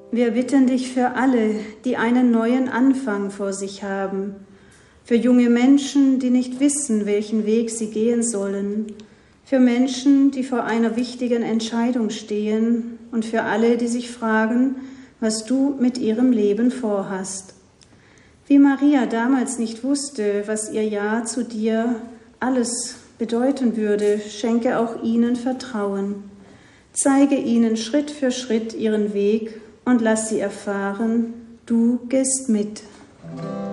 Wir bitten dich für alle, die einen neuen Anfang vor sich haben, für junge Menschen, die nicht wissen, welchen Weg sie gehen sollen, für Menschen, die vor einer wichtigen Entscheidung stehen und für alle, die sich fragen, was du mit ihrem Leben vorhast. Wie Maria damals nicht wusste, was ihr Ja zu dir alles bedeuten würde, schenke auch ihnen Vertrauen. Zeige ihnen Schritt für Schritt ihren Weg und lass sie erfahren, du gehst mit.